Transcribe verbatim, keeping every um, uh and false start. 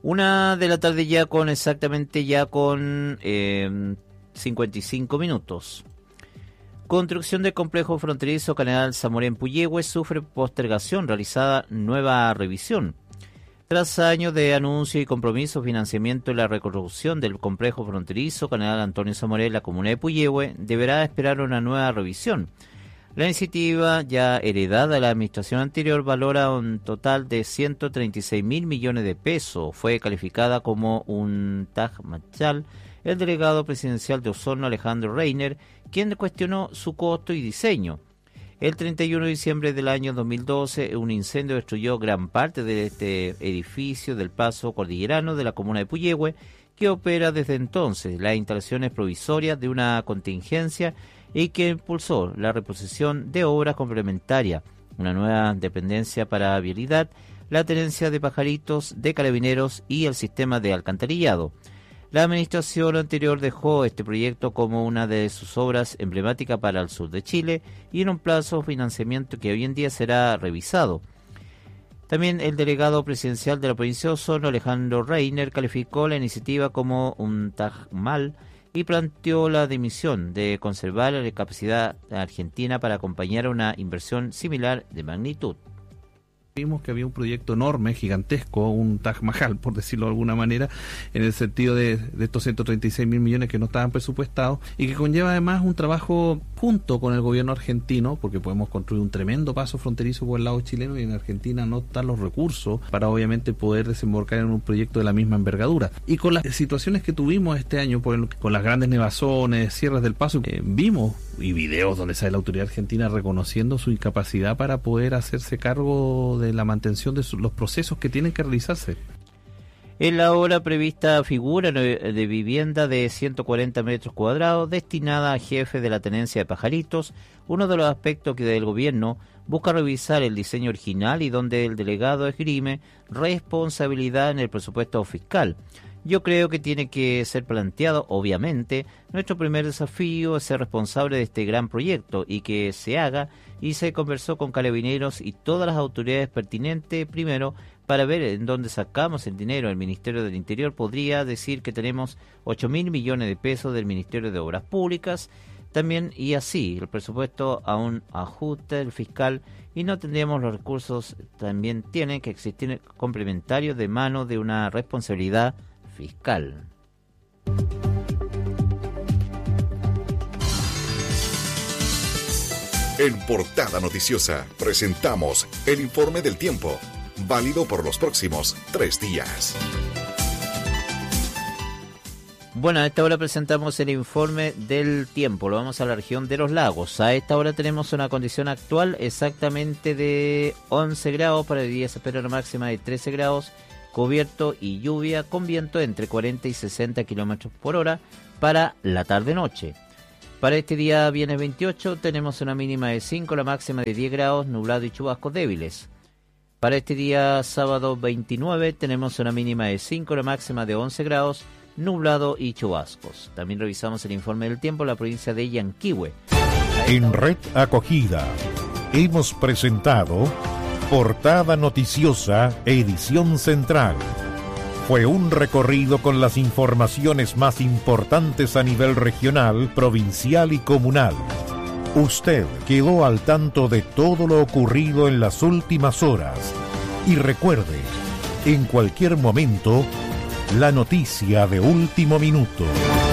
Una de la tarde ya con exactamente ya con eh, cincuenta y cinco minutos. Construcción del complejo fronterizo Canal Zamoré en Puyehue sufre postergación, realizada nueva revisión. Tras años de anuncio y compromiso, financiamiento y la reconstrucción del complejo fronterizo Canal Antonio Zamoré en la comuna de Puyehue deberá esperar una nueva revisión. La iniciativa, ya heredada de la administración anterior, valora un total de ciento treinta y seis mil millones de pesos. Fue calificada como un Taj Mahal el delegado presidencial de Osorno, Alejandro Reiner, quien cuestionó su costo y diseño. El treinta y uno de diciembre del año dos mil doce, un incendio destruyó gran parte de este edificio del Paso Cordillerano de la comuna de Puyehue, que opera desde entonces las instalaciones provisorias de una contingencia y que impulsó la reposición de obras complementarias, una nueva dependencia para vialidad, la tenencia de pajaritos, de carabineros y el sistema de alcantarillado. La administración anterior dejó este proyecto como una de sus obras emblemáticas para el sur de Chile y en un plazo de financiamiento que hoy en día será revisado. También el delegado presidencial de la provincia de Osorno, Alejandro Reiner, calificó la iniciativa como un Taj Mahal y planteó la dimisión de conservar la capacidad argentina para acompañar una inversión similar de magnitud. Vimos que había un proyecto enorme, gigantesco, un Taj Mahal, por decirlo de alguna manera, en el sentido de, de estos ciento treinta y seis mil millones que no estaban presupuestados y que conlleva además un trabajo junto con el gobierno argentino, porque podemos construir un tremendo paso fronterizo por el lado chileno y en Argentina no están los recursos para obviamente poder desembarcar en un proyecto de la misma envergadura. Y con las situaciones que tuvimos este año, por el, con las grandes nevazones, cierres del paso, eh, vimos y videos donde sale la autoridad argentina reconociendo su incapacidad para poder hacerse cargo de la mantención de su, los procesos que tienen que realizarse. En la obra prevista figura de vivienda de ciento cuarenta metros cuadrados destinada a jefes de la tenencia de pajaritos, uno de los aspectos que del gobierno busca revisar el diseño original y donde el delegado esgrime responsabilidad en el presupuesto fiscal. Yo creo que tiene que ser planteado, obviamente, nuestro primer desafío es ser responsable de este gran proyecto y que se haga, y se conversó con carabineros y todas las autoridades pertinentes primero para ver en dónde sacamos el dinero. El Ministerio del Interior podría decir que tenemos ocho mil millones de pesos del Ministerio de Obras Públicas, también y así el presupuesto a un ajuste del fiscal y no tendríamos los recursos, también tienen que existir complementarios de mano de una responsabilidad fiscal. En Portada Noticiosa presentamos el informe del tiempo, válido por los próximos tres días. Bueno, a esta hora presentamos el informe del tiempo. Lo vamos a la región de los lagos. A esta hora tenemos una condición actual exactamente de once grados. Para el día se espera una máxima de trece grados, cubierto y lluvia con viento entre cuarenta y sesenta kilómetros por hora para la tarde-noche. Para este día viernes veintiocho tenemos una mínima de cinco, la máxima de diez grados, nublado y chubascos débiles. Para este día sábado veintinueve tenemos una mínima de cinco, la máxima de once grados, nublado y chubascos. También revisamos el informe del tiempo en la provincia de Yanquihue. En Red Acogida hemos presentado Portada Noticiosa, edición central. Fue un recorrido con las informaciones más importantes a nivel regional, provincial y comunal. Usted quedó al tanto de todo lo ocurrido en las últimas horas. Y recuerde, en cualquier momento, la noticia de último minuto.